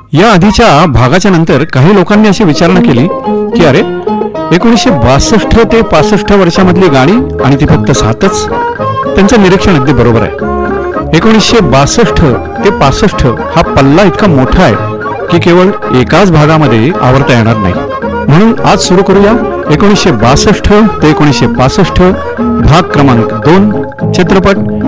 या आधीच्या भागाच्या नंतर काही लोकांनी अशी विचारणा केली की अरे 1962 ते 65 वर्षामधली गाणी आणि ती फक्त 7च. त्यांचं निरीक्षण अगदी बरोबर आहे. 1962 ते 65 हा पल्ला इतका मोठा आहे की केवळ एकाच भागामध्ये आवरता येणार नाही. म्हणून आज सुरू करूया 1962 ते 1965 भाग क्रमांक 2 चित्रपट